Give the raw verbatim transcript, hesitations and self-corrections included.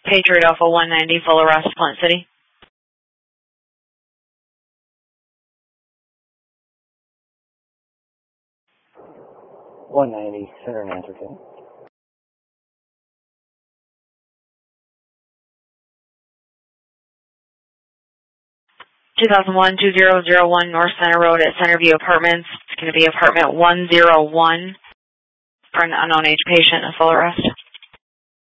Patriot Alpha one ninety, full arrest, Plant City. one ninety, Center and Atherton. two thousand one, two zero zero one North Center Road at Centerview Apartments. It's going to be apartment one oh one for an unknown age patient, a full arrest.